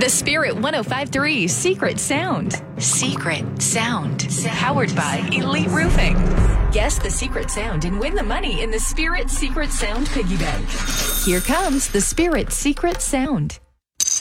The Spirit 105.3 Secret Sound. Secret Sound. Powered by Elite Roofing. Guess the secret sound and win the money in the Spirit Secret Sound Piggy Bank. Here comes the Spirit Secret Sound.